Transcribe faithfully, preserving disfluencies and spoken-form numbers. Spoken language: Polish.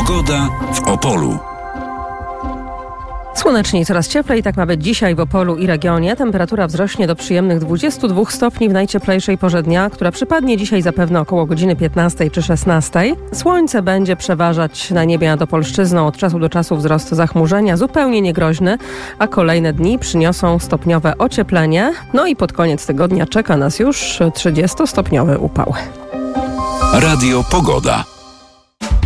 Pogoda w Opolu. Słonecznie i coraz cieplej, tak ma być dzisiaj w Opolu i regionie. Temperatura wzrośnie do przyjemnych dwudziestu dwóch stopni w najcieplejszej porze dnia, która przypadnie dzisiaj zapewne około godziny piętnastej czy szesnastej. Słońce będzie przeważać na niebie nad Opolszczyzną, od czasu do czasu wzrost zachmurzenia, zupełnie niegroźny, a kolejne dni przyniosą stopniowe ocieplenie. No i pod koniec tygodnia czeka nas już trzydziestostopniowy upał. Radio Pogoda.